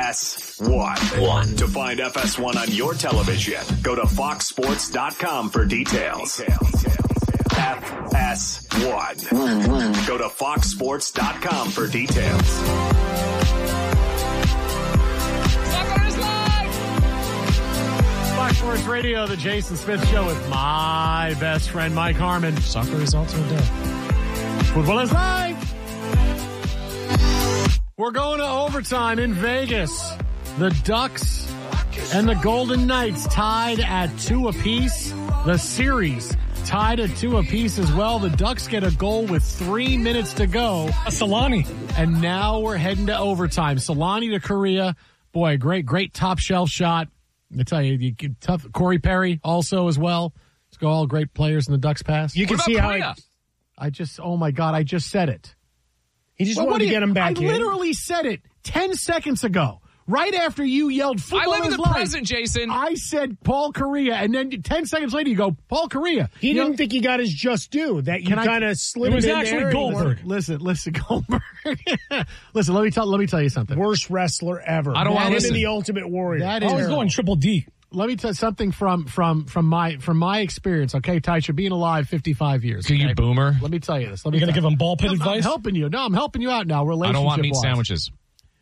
FS1. To find FS1 on your television, go to foxsports.com for details. FS1. Go to foxsports.com for details. Fox Sports Radio, the Jason Smith Show with my best friend, Mike Harmon. Soccer is also dead. Football is live. We're going to overtime in Vegas. The Ducks and the Golden Knights tied at 2 apiece. The series tied at 2 apiece as well. The Ducks get a goal with 3 minutes to go. Solani. And now we're heading to overtime. Solani to Correa. Boy, great top shelf shot. I tell you, tough. Corey Perry also as well. Let's go, all great players in the Ducks pass. You can see how I just said it. He just wanted to get him back in. I literally said it 10 seconds ago. Right after you yelled football I live in the life, present, Jason. I said Paul Correa, and then 10 seconds later you go, Paul Correa. He didn't think he got his just due. That you kind of slid it was in actually there. Goldberg. Listen, Goldberg. Listen, let me tell you something. Worst wrestler ever. I don't want to him listen. in the Ultimate Warrior. That Oh, is he's going Triple D. Let me tell you something from my experience. Okay, Tysha, being alive 55 years. Okay, you boomer. Let me tell you this. You're going to give him ball pit I'm advice? helping you. No, I'm helping you out now. I don't want meat sandwiches.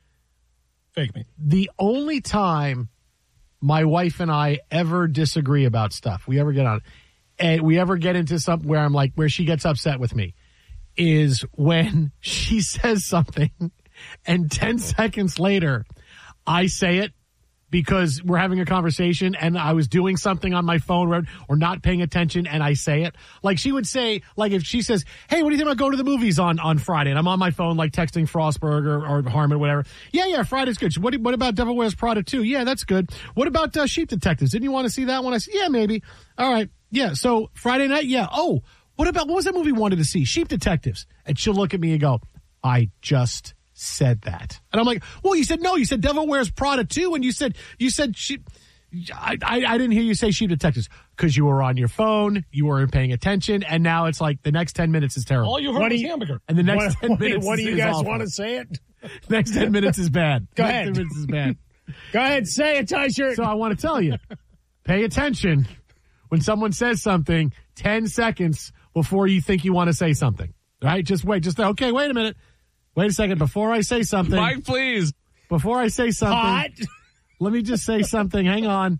Fake me. The only time my wife and I ever disagree about stuff, we ever get on, and we ever get into something where I'm like, where she gets upset with me, is when she says something, and 10 seconds later, I say it because we're having a conversation and I was doing something on my phone or not paying attention, and I say it. Like she would say, like if she says, hey, what do you think about going to the movies on Friday? And I'm on my phone like texting Frostberg or Harmon, whatever. Yeah, Friday's good. What about Devil Wears Prada 2? Yeah, that's good. What about Sheep Detectives? Didn't you want to see that one? I said, yeah, maybe. All right. Yeah, so Friday night, yeah. Oh, what was that movie you wanted to see? Sheep Detectives. And she'll look at me and go, I just said that. And I'm like, well, you said no. You said Devil Wears Prada 2, and you said sheep. I didn't hear you say Sheep Detectives because you were on your phone, you weren't paying attention, and now it's like the next 10 minutes is terrible. All you heard was hamburger. And the next 10 minutes What do you is guys awful. want to say it? Next 10 minutes is bad. Go Next ahead. 10 minutes is bad. Go ahead, say it, Ty-shirt. So I want to tell you, pay attention when someone says something 10 seconds before you think you want to say something. Right? Just wait. Okay, wait a minute. Wait a second. Before I say something. Mike, please. Before I say something. Hot. Let me just say something. Hang on.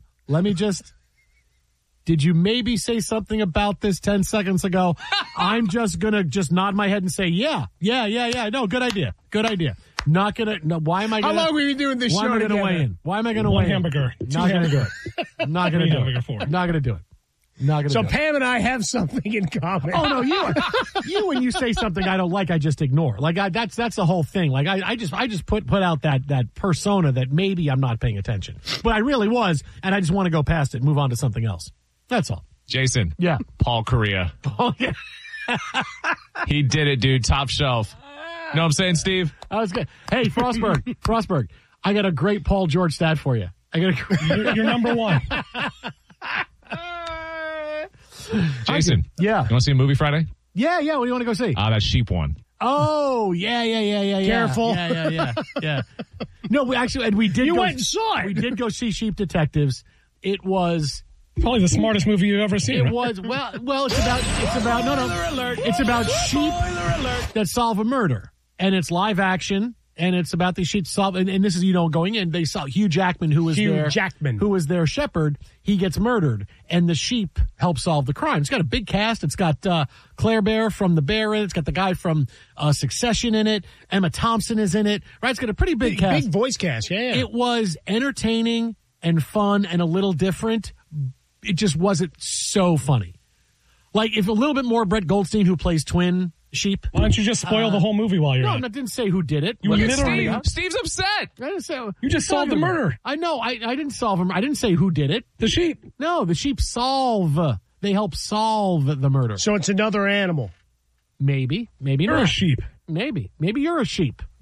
Did you maybe say something about this 10 seconds ago? I'm just going to nod my head and say, yeah. No, good idea. Not going to, no, why am I going to? How long have we been doing this show Why am I going to weigh in? Why am I going to weigh in? hamburger. Not going to do it. Not going to do hamburger it. four. Not going to do it. Not going to So do it. Pam and I have something in common. Oh no, you when you say something I don't like, I just ignore. Like that's the whole thing. Like I just put out that persona that maybe I'm not paying attention, but I really was, and I just want to go past it and move on to something else. That's all. Jason. Yeah. Paul Correa. Oh yeah. He did it, dude. Top shelf. Know what I'm saying, Steve? That was good. Hey, Frostberg. I got a great Paul George stat for you. You're number one. Jason. Yeah. You want to see a movie Friday? Yeah. What do you want to go see? That sheep one. Oh, yeah. Careful. Yeah. No, we actually, and we did. You go, went and saw it. We did go see Sheep Detectives. It was Probably the smartest movie you've ever seen. It was well. It's about sheep that solve a murder, and it's live action, and it's about the sheep solve. And this is going in. They saw Hugh Jackman, who was their shepherd. He gets murdered, and the sheep help solve the crime. It's got a big cast. It's got Claire Bear from The Bear in it. It's got the guy from Succession in it. Emma Thompson is in it. Right? It's got a pretty big cast. Big voice cast. Yeah. It was entertaining and fun and a little different. It just wasn't so funny. Like, if a little bit more Brett Goldstein, who plays twin sheep. Why don't you just spoil the whole movie while you're at it? I didn't say who did it. You literally... Steve's upset. I didn't say, you just solved the murder. I know. I didn't solve him. I didn't say who did it. The sheep. No, the sheep solve. They help solve the murder. So it's another animal. Maybe You're not. a sheep. Maybe you're a sheep.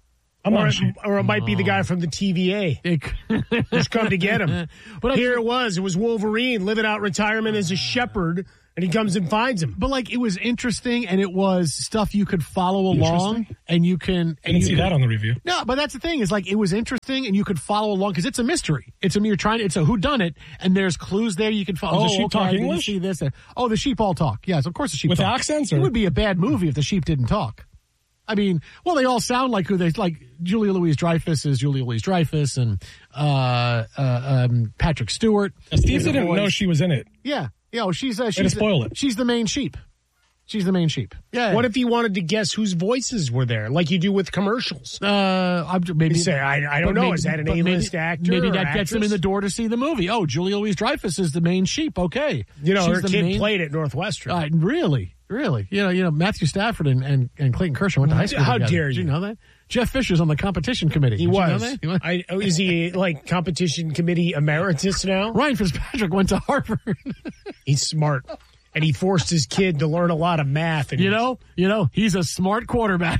Or it might be the guy from the TVA. Just come to get him. But here it was Wolverine living out retirement as a shepherd, and he comes and finds him. But like, it was interesting, and it was stuff you could follow along, and you can. I didn't see that on the review. No, but that's the thing, is like, it was interesting, and you could follow along because it's a mystery. It's a whodunit, and there's clues there you can follow. Does the sheep talk English? See this? The sheep all talk. Yes, of course the sheep with talk. accents. Or? It would be a bad movie if the sheep didn't talk. I mean, well, they all sound like who they like. Julia Louis-Dreyfus is Julia Louis-Dreyfus, and Patrick Stewart. Steve didn't know she was in it. Yeah. She's spoil it. She's the main sheep. Yeah. What if he wanted to guess whose voices were there, like you do with commercials? Maybe say I don't know. Is that an A-list actor? Maybe or that actress? gets him in the door to see the movie. Oh, Julia Louis-Dreyfus is the main sheep. Okay, her kid played at Northwestern. Really. Matthew Stafford and Clayton Kershaw went to high school How together. dare you? Did you know that? Jeff Fisher's on the competition committee. He Did was. You know that? Is he like competition committee emeritus now? Ryan Fitzpatrick went to Harvard. He's smart. And he forced his kid to learn a lot of math. And he's a smart quarterback.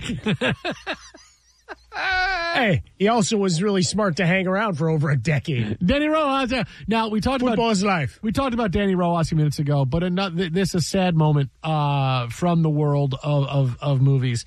Hey, he also was really smart to hang around for over a decade. Danny Rojas. Now, we talked Football's life. We talked about Danny Rojas a few minutes ago, but this is a sad moment from the world of movies.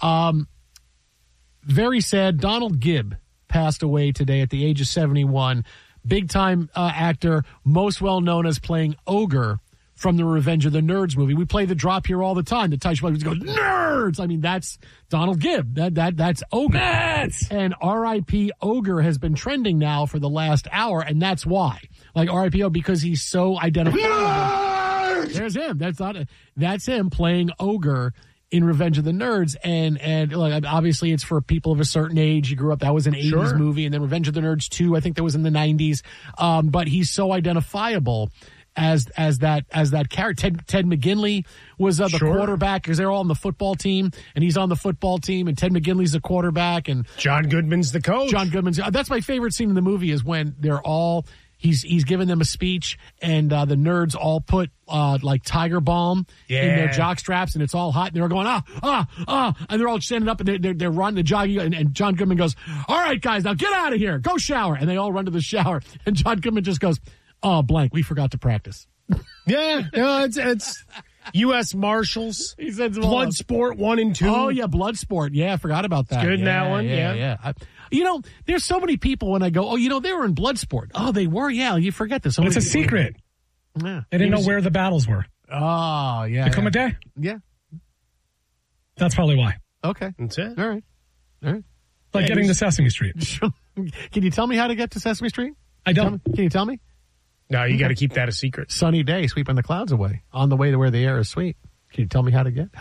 Very sad. Donald Gibb passed away today at the age of 71. Big-time actor, most well-known as playing Ogre from the Revenge of the Nerds movie. We play the drop here all the time. The Tyson goes, nerds! I mean, that's Donald Gibb. That's Ogre. Nerds! And R.I.P. Ogre has been trending now for the last hour, and that's why. Like, R.I.P. Ogre, because he's so identifiable. Nerds! There's him. That's him playing Ogre in Revenge of the Nerds, and like, obviously it's for people of a certain age. You grew up, that was an 80s movie, and then Revenge of the Nerds 2, I think that was in the 90s. But he's so identifiable as that character. Ted McGinley was the quarterback, because they're all on the football team, and he's on the football team, and Ted McGinley's the quarterback, and John Goodman's the coach. That's my favorite scene in the movie, is when they're all he's giving them a speech, and the nerds all put like Tiger Balm in their jock straps, and it's all hot, and they're going and they're all standing up, and they're running, the jogging, and John Goodman goes, "All right, guys, now get out of here, go shower," and they all run to the shower, and John Goodman just goes, "Oh, blank, we forgot to practice." Yeah, no, it's U.S. Marshals. He said Bloodsport 1 and 2. Oh yeah, Bloodsport. Yeah, I forgot about that. It's good in that one. Yeah. There's so many people when I go, they were in Bloodsport. Oh, they were. Yeah, you forget this. But it's a secret. Yeah, they didn't know where the battles were. Oh yeah, the Comité. Yeah, that's probably why. Okay, that's it. All right. Like getting to Sesame Street. Can you tell me how to get to Sesame Street? I don't. Can you tell me? No, you got to keep that a secret. Sunny day, sweeping the clouds away, on the way to where the air is sweet. Can you tell me how to get?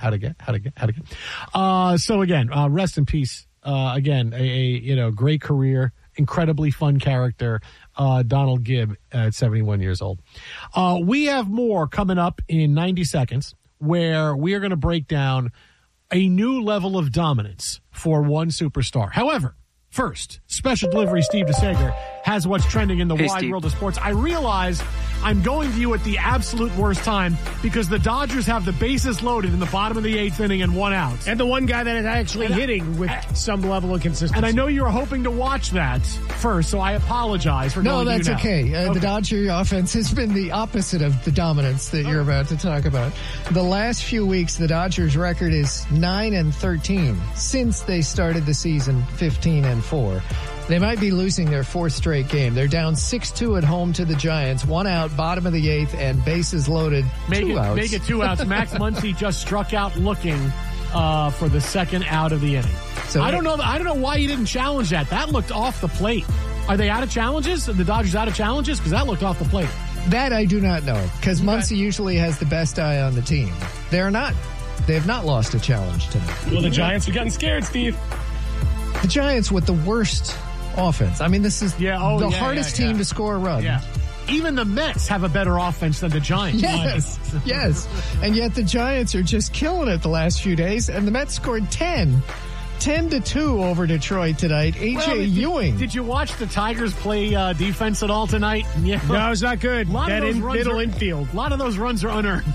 So again, rest in peace. Again, a great career, incredibly fun character, Donald Gibb at 71 years old. We have more coming up in 90 seconds, where we are going to break down a new level of dominance for one superstar. However, first, special delivery Steve DeSager has what's trending in the wide world of sports. I realize I'm going to you at the absolute worst time, because the Dodgers have the bases loaded in the bottom of the 8th inning and 1 out. And the one guy that is actually hitting with some level of consistency. And I know you were hoping to watch that first, so I apologize for going to you now. No, that's okay. The Dodger offense has been the opposite of the dominance that you're about to talk about. The last few weeks, the Dodgers' record is 9-13 since they started the season 15-4. They might be losing their 4th straight game. They're down 6-2 at home to the Giants. 1 out, bottom of the 8th, and bases loaded. Make 2 outs. Make it 2 outs. Max Muncy just struck out looking for the 2nd out of the inning. So I don't know why you didn't challenge that. That looked off the plate. Are they out of challenges? Are the Dodgers out of challenges? Because that looked off the plate. That I do not know, because Muncy usually has the best eye on the team. They're not. They have not lost a challenge tonight. Well, the Giants are getting scared, Steve. The Giants with the worst offense. I mean, this is the hardest team to score a run. Yeah. Even the Mets have a better offense than the Giants. Yes. And yet the Giants are just killing it the last few days, and the Mets scored 10 10-2 over Detroit tonight. A.J. Ewing. Did you watch the Tigers play defense at all tonight? Yeah. No, it's not good. Middle infield. A lot of those runs are unearned.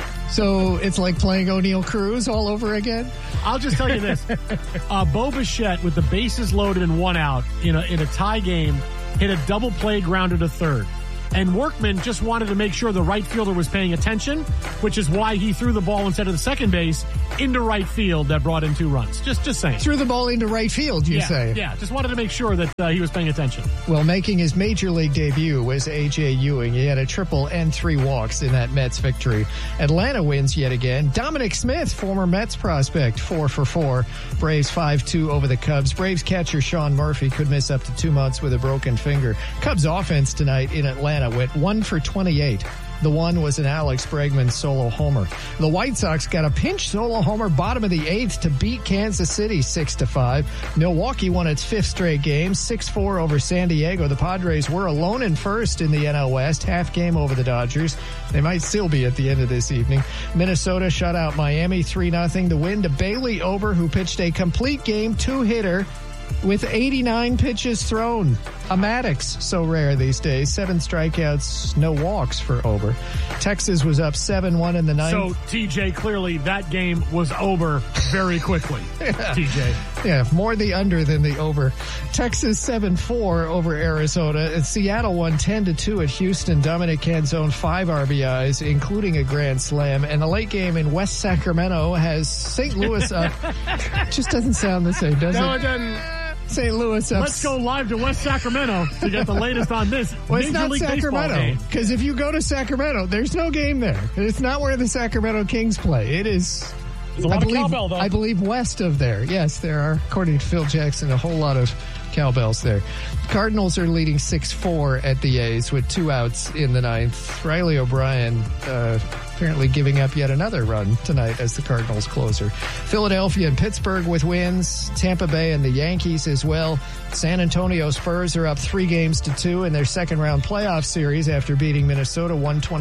So it's like playing O'Neal Cruz all over again? I'll just tell you this. Bo Bichette, with the bases loaded and one out in a tie game, hit a double play grounder to third. And Workman just wanted to make sure the right fielder was paying attention, which is why he threw the ball instead of the second base into right field that brought in 2 runs. Just saying. Threw the ball into right field, you say? Yeah, just wanted to make sure that he was paying attention. Well, making his major league debut was A.J. Ewing. He had a triple and 3 walks in that Mets victory. Atlanta wins yet again. Dominic Smith, former Mets prospect, 4 for 4. Braves 5-2 over the Cubs. Braves catcher Sean Murphy could miss up to 2 months with a broken finger. Cubs offense tonight in Atlanta went 1 for 28. The one was an Alex Bregman solo homer. The White Sox got a pinch solo homer bottom of the 8th to beat Kansas City 6-5. Milwaukee won its 5th straight game, 6-4 over San Diego. The Padres were alone in first in the NL West, half game over the Dodgers. They might still be at the end of this evening. Minnesota shut out Miami 3-0. The win to Bailey Ober, who pitched a complete game 2-hitter with 89 pitches thrown. A Maddox, so rare these days. 7 strikeouts, no walks for Ober. Texas was up 7-1 in the 9th. So, TJ, clearly that game was over very quickly. TJ. Yeah, more the under than the over. Texas 7-4 over Arizona. And Seattle won 10-2 at Houston. Dominic Canzone 5 RBIs, including a grand slam. And the late game in West Sacramento has St. Louis up. Just doesn't sound the same, does it? No, it doesn't. St. Louis up. Let's go live to West Sacramento to get the latest on this. Well, it's not Sacramento, because if you go to Sacramento, there's no game there. It's not where the Sacramento Kings play. It is, there's a lot of cowbell, though. I believe west of there. Yes, there are, according to Phil Jackson, a whole lot of cowbells there. Cardinals are leading 6-4 at the A's with 2 outs in the 9th. Riley O'Brien apparently giving up yet another run tonight as the Cardinals closer. Philadelphia and Pittsburgh with wins. Tampa Bay and the Yankees as well. San Antonio Spurs are up 3-2 in their second round playoff series after beating Minnesota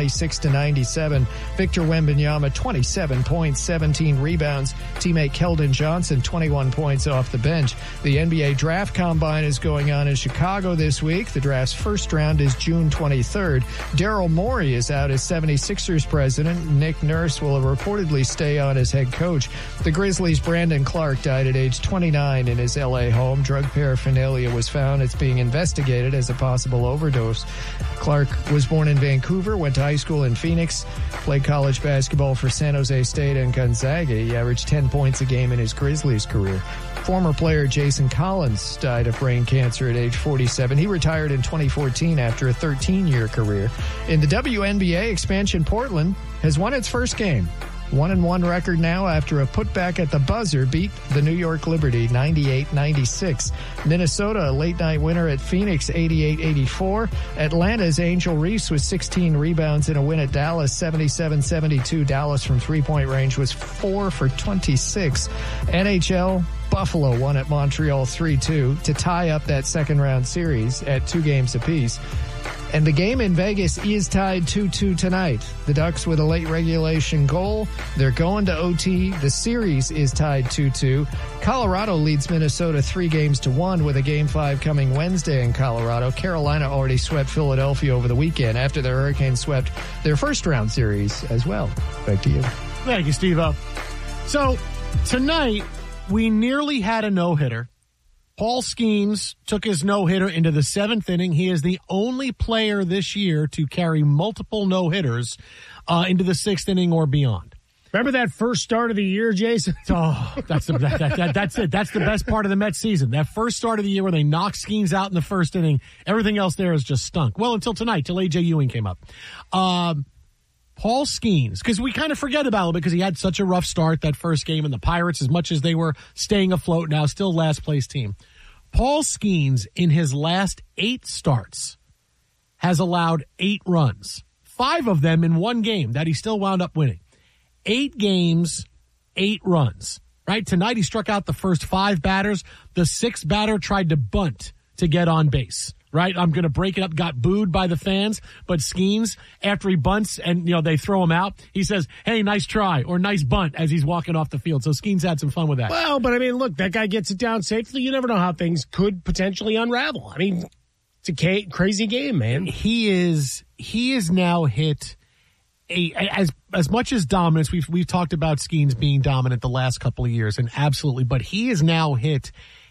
126-97. Victor Wembanyama 27 points, 17 rebounds. Teammate Keldon Johnson 21 points off the bench. The NBA draft combine is going on in Chicago this week. The draft's first round is June 23rd. Daryl Morey is out as 76ers president. Nick Nurse will reportedly stay on as head coach. The Grizzlies' Brandon Clark died at age 29 in his L.A. home. Drug paraphernalia was found. It's being investigated as a possible overdose. Clark was born in Vancouver, went to high school in Phoenix, played college basketball for San Jose State and Gonzaga. He averaged 10 points a game in his Grizzlies career. Former player Jason Collins died of brain cancer at age 47. He retired in 2014 after a 13-year career. In the WNBA, expansion Portland has won its first game. 1-1 record now after a putback at the buzzer beat the New York Liberty 98-96. Minnesota, a late-night winner at Phoenix 88-84. Atlanta's Angel Reese with 16 rebounds in a win at Dallas 77-72. Dallas from three-point range was 4 for 26. NHL, Buffalo won at Montreal 3-2 to tie up that second-round series at 2 games apiece. And the game in Vegas is tied 2-2 tonight. The Ducks with a late regulation goal. They're going to OT. The series is tied 2-2. Colorado leads Minnesota 3-1 with a Game 5 coming Wednesday in Colorado. Carolina already swept Philadelphia over the weekend after the Hurricanes swept their first-round series as well. Back to you. Thank you, Steve-O. So, tonight, we nearly had a no-hitter. Paul Skeens took his no-hitter into the 7th inning. He is the only player this year to carry multiple no-hitters into the 6th inning or beyond. Remember that first start of the year, Jason? Oh, that's it. That's the best part of the Mets season. That first start of the year where they knocked Skeens out in the 1st inning. Everything else there is just stunk. Well, until tonight, till A.J. Ewing came up. Paul Skeens, because we kind of forget about him because he had such a rough start that first game, and the Pirates, as much as they were staying afloat now, still last place team. Paul Skeens, in his last 8 starts, has allowed 8 runs, 5 of them in one game that he still wound up winning. 8 games, 8 runs, right? Tonight he struck out the first 5 batters. The 6th batter tried to bunt to get on base, right? I'm going to break it up. Got booed by the fans, but Skeens, after he bunts and, they throw him out, he says, hey, nice try or nice bunt as he's walking off the field. So Skeens had some fun with that. Well, but look, that guy gets it down safely. You never know how things could potentially unravel. It's a crazy game, man. He is now hit as much as dominance. We've talked about Skeens being dominant the last couple of years, and absolutely, but he is now hit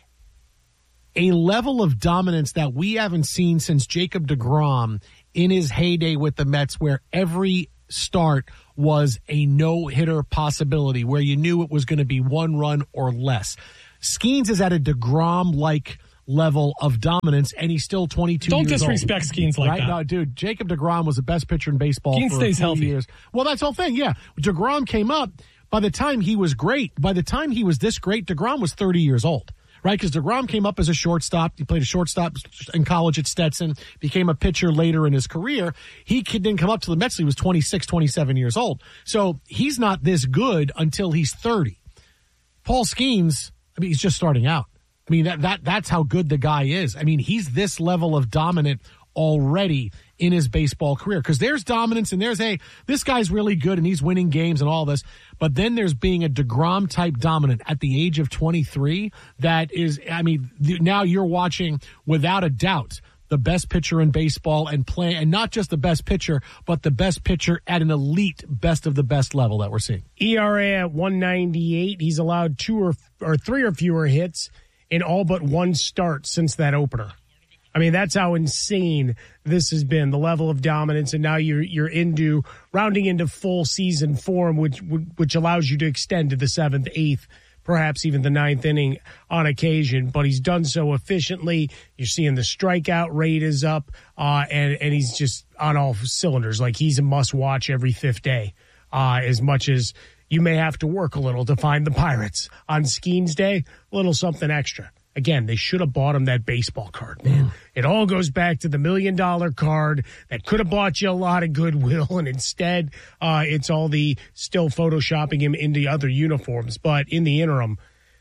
a level of dominance that we haven't seen since Jacob deGrom in his heyday with the Mets, where every start was a no-hitter possibility, where you knew it was going to be one run or less. Skeens is at a DeGrom-like level of dominance, and he's still 22 Don't years old. Don't disrespect Skeens like that. No, dude, Jacob deGrom was the best pitcher in baseball Skeens for stays a few healthy. years. Well, that's the whole thing, yeah. DeGrom came up. By the time he was great, by the time he was this great, DeGrom was 30 years old. Right, because DeGrom came up as a shortstop. He played a shortstop in college at Stetson, became a pitcher later in his career. He didn't come up to the Mets till he was 26, 27 years old. So he's not this good until he's 30. Paul Skeens, he's just starting out. That's how good the guy is. He's this level of dominant already in his baseball career, because there's dominance and there's, hey, this guy's really good and he's winning games and all this, but then there's being a DeGrom type dominant at the age of 23 that is, now you're watching without a doubt the best pitcher in baseball and not just the best pitcher, but the best pitcher at an elite best of the best level that we're seeing. ERA at 198. He's allowed 2 or 3 or fewer hits in all but one start since that opener. That's how insane this has been, the level of dominance, and now you're rounding into full season form, which allows you to extend to the 7th, 8th, perhaps even the 9th inning on occasion. But he's done so efficiently. You're seeing the strikeout rate is up, and he's just on all cylinders. Like, he's a must-watch every 5th day, as much as you may have to work a little to find the Pirates. On Skeens Day, a little something extra. Again, they should have bought him that baseball card, man. It all goes back to the $1 million card that could have bought you a lot of goodwill, and instead it's all the still photoshopping him into other uniforms. But in the interim,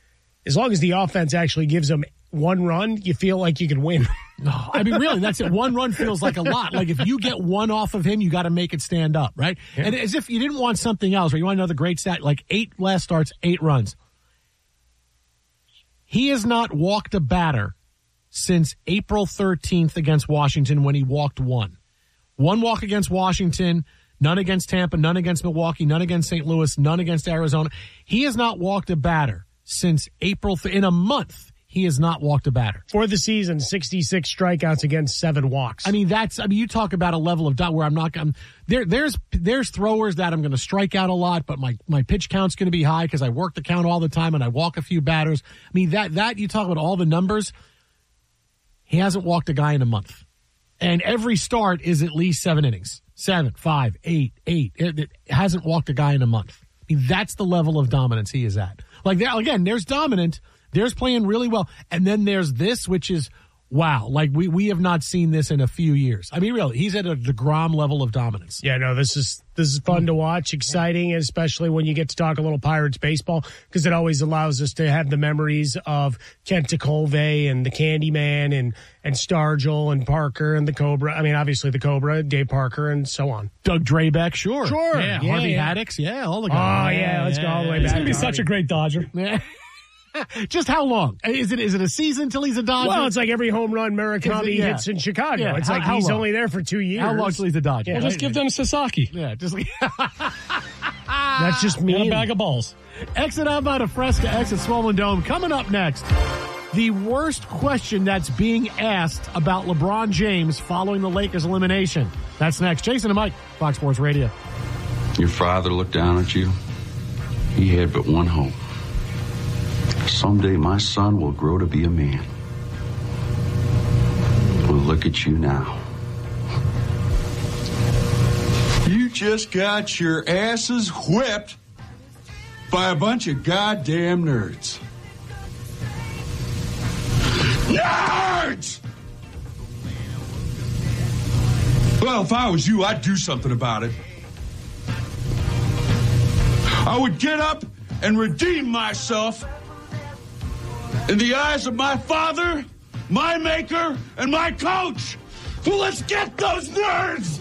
as long as the offense actually gives him one run, you feel like you can win. No, really, that's it. One run feels like a lot. Like, if you get one off of him, you got to make it stand up, right? Yeah. And as if you didn't want something else, right? You want another great stat, like 8 last starts, 8 runs. He has not walked a batter since April 13th against Washington, when he walked 1. 1 walk against Washington, none against Tampa, none against Milwaukee, none against St. Louis, none against Arizona. He has not walked a batter since April. In a month, he has not walked a batter. For the season, 66 strikeouts against 7 walks. You talk about a level of where I'm not there's throwers that I'm going to strike out a lot, but my pitch count's going to be high because I work the count all the time and I walk a few batters. That you talk about all the numbers. He hasn't walked a guy in a month. And every start is at least 7 innings. 7, 5, 8. It hasn't walked a guy in a month. That's the level of dominance he is at. Like, there, again, there's dominant. There's playing really well. And then there's this, which is, wow. Like, we have not seen this in a few years. Really, he's at a DeGrom level of dominance. Yeah, no, this is fun to watch, exciting, especially when you get to talk a little Pirates baseball, because it always allows us to have the memories of Kent Tekulve and the Candyman and Stargell and Parker and the Cobra. Obviously the Cobra, Dave Parker, and so on. Doug Drabeck, sure. Yeah, Harvey Haddix, all the guys. Oh, yeah, let's go all the way back. He's going to be such a great Dodger. Yeah. Just how long? Is it a season until he's a Dodger? Well, it's like every home run Murakami hits in Chicago. Yeah. It's like he's only there for 2 years. How long till he's a Dodger? Yeah, just give them Sasaki. Yeah, just that's just me. And a bag of balls. Exit out by the Fresca, exit Swollen Dome. Coming up next, the worst question that's being asked about LeBron James following the Lakers' elimination. That's next. Jason and Mike, Fox Sports Radio. Your father looked down at you. He had but one hope. Someday my son will grow to be a man. Well, look at you now. You just got your asses whipped by a bunch of goddamn nerds. Nerds! Well, if I was you, I'd do something about it. I would get up and redeem myself in the eyes of my father my maker, and my coach. So let's get those nerds!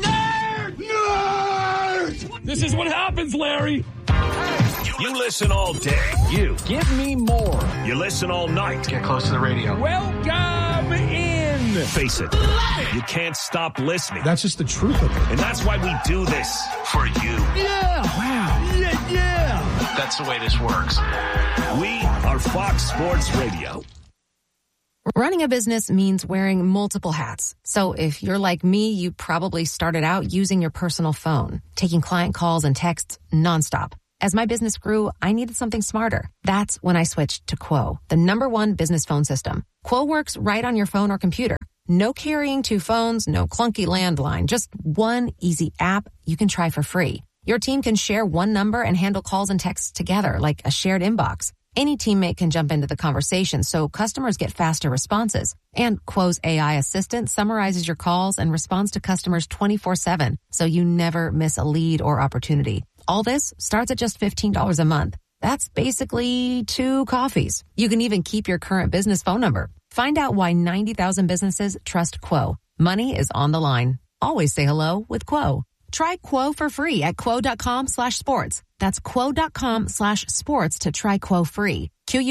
Nerds! This is what happens, Larry. You listen all day. You Give me more. You listen all night. Get close to the radio. Welcome in. Face it, you can't stop listening. That's just the truth of it. And that's why we do this for you. Yeah. Wow. Yeah. That's the way this works. We are Fox Sports Radio. Running a business means wearing multiple hats. So if you're like me, you probably started out using your personal phone, taking client calls and texts nonstop. As my business grew, I needed something smarter. That's when I switched to Quo, the #1 business phone system. Quo works right on your phone or computer. No carrying 2 phones, no clunky landline, just one easy app you can try for free. Your team can share one number and handle calls and texts together like a shared inbox. Any teammate can jump into the conversation so customers get faster responses. And Quo's AI assistant summarizes your calls and responds to customers 24/7, so you never miss a lead or opportunity. All this starts at just $15 a month. That's basically 2 coffees. You can even keep your current business phone number. Find out why 90,000 businesses trust Quo. Money is on the line. Always say hello with Quo. Try Quo for free at quo.com/sports. That's quo.com/sports to try Quo free.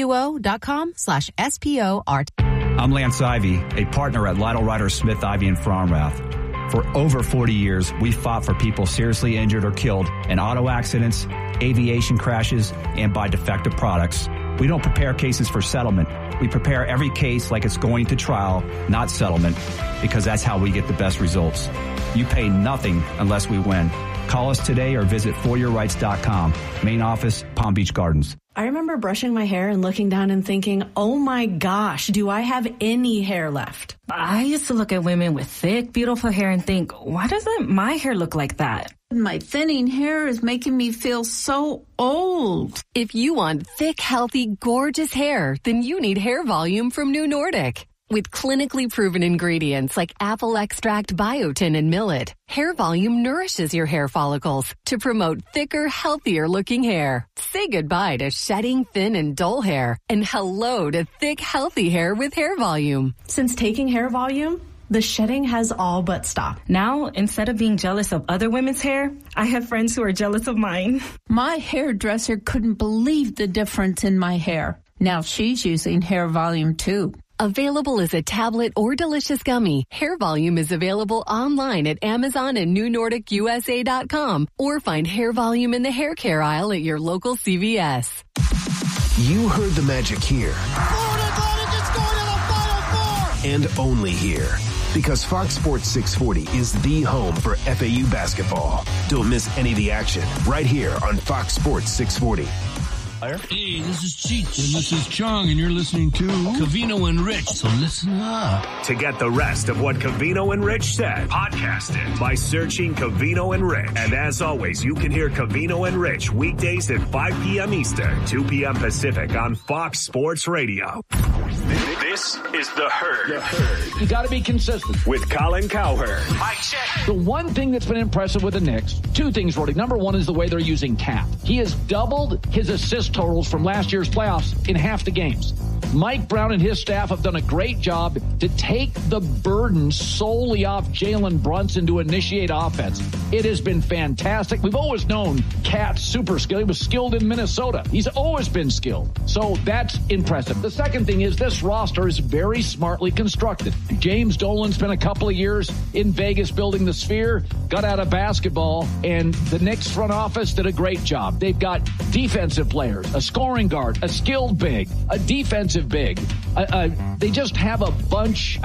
QUO.com/SPORT. I'm Lance Ivy, a partner at Lytle Ryder Smith Ivy in Fromrath. For over 40 years, we fought for people seriously injured or killed in auto accidents, aviation crashes, and by defective products. We don't prepare cases for settlement. We prepare every case like it's going to trial, not settlement, because that's how we get the best results. You pay nothing unless we win. Call us today or visit foryourrights.com. Main office, Palm Beach Gardens. I remember brushing my hair and looking down and thinking, oh my gosh, do I have any hair left? I used to look at women with thick, beautiful hair and think, why doesn't my hair look like that? My thinning hair is making me feel so old. If you want thick, healthy, gorgeous hair, then you need Hair Volume from New Nordic. With clinically proven ingredients like apple extract, biotin, and millet, Hair Volume nourishes your hair follicles to promote thicker, healthier looking hair. Say goodbye to shedding, thin, and dull hair, and hello to thick, healthy hair with Hair Volume. Since taking Hair Volume, the shedding has all but stopped. Now, instead of being jealous of other women's hair, I have friends who are jealous of mine. My hairdresser couldn't believe the difference in my hair. Now she's using Hair Volume too. Available as a tablet or delicious gummy, Hair Volume is available online at Amazon and NewNordicUSA.com, or find Hair Volume in the hair care aisle at your local CVS. You heard the magic here. Florida Atlantic is going to the Final Four! And only here. Because Fox Sports 640 is the home for FAU basketball. Don't miss any of the action right here on Fox Sports 640. Hey, this is Cheech. And this is Chong, and you're listening to Covino and Rich, so listen up. To get the rest of what Covino and Rich said, podcast it by searching Covino and Rich. And as always, you can hear Covino and Rich weekdays at 5 p.m. Eastern, 2 p.m. Pacific on Fox Sports Radio. This is The Herd. The Herd. You got to be consistent. With Colin Cowherd. Mike check. The one thing that's been impressive with the Knicks, 2 things, Roddy. Number 1 is the way they're using Cap. He has doubled his assist totals from last year's playoffs in half the games. Mike Brown and his staff have done a great job to take the burden solely off Jalen Brunson to initiate offense. It has been fantastic. We've always known Cat's super skilled. He was skilled in Minnesota. He's always been skilled. So that's impressive. The second thing is this roster is very smartly constructed. James Dolan spent a couple of years in Vegas building the Sphere, got out of basketball, and the Knicks front office did a great job. They've got defensive players, a scoring guard, a skilled big, a defensive big. They just have a bunch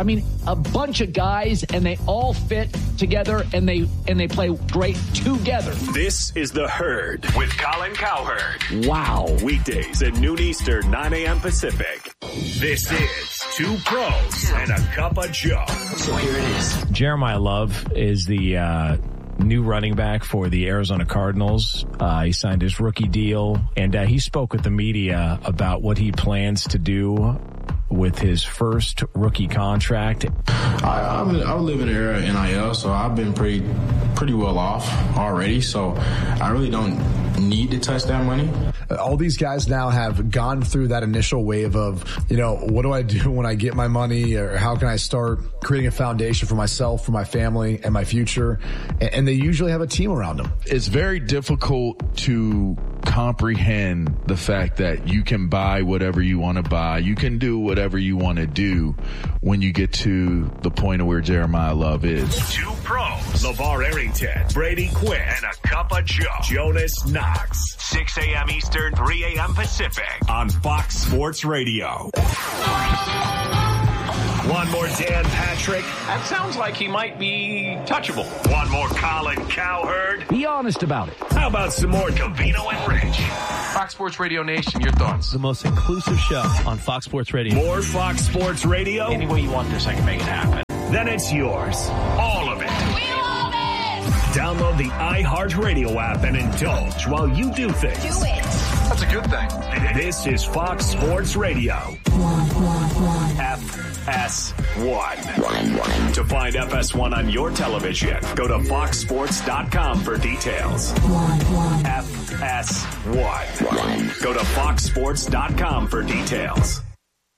of guys, and they all fit together, and they play great together. This is The Herd with Colin Cowherd. Wow. Weekdays at noon Eastern, 9 a.m. Pacific. This is 2 Pros and a Cup of Joe. So here it is. Jeremiah Love is the new running back for the Arizona Cardinals. He signed his rookie deal, and he spoke with the media about what he plans to do with his first rookie contract. I live in an era of NIL, so I've been pretty well off already, so I really don't need to touch that money. All these guys now have gone through that initial wave of, what do I do when I get my money, or how can I start creating a foundation for myself, for my family, and my future? And they usually have a team around them. It's very difficult to comprehend the fact that you can buy whatever you want to buy. You can do whatever you want to do when you get to the point of where Jeremiah Love is. Two pros, LeVar Arrington, Brady Quinn, and a cup of Joe, Jonas Knox. 6 a.m. Eastern, 3 a.m. Pacific on Fox Sports Radio. One more Dan Patrick. That sounds like he might be touchable. One more Colin Cowherd. Be honest about it. How about some more Covino and Rich? Fox Sports Radio Nation, your thoughts? The most inclusive show on Fox Sports Radio. More Fox Sports Radio? Any way you want this, I can make it happen. Then it's yours. All of it. We love it! Download the iHeartRadio app and indulge while you do things. Do it. That's a good thing. This is Fox Sports Radio. FS1. To find FS1 on your television, go to foxsports.com for details. FS1. Go to foxsports.com for details.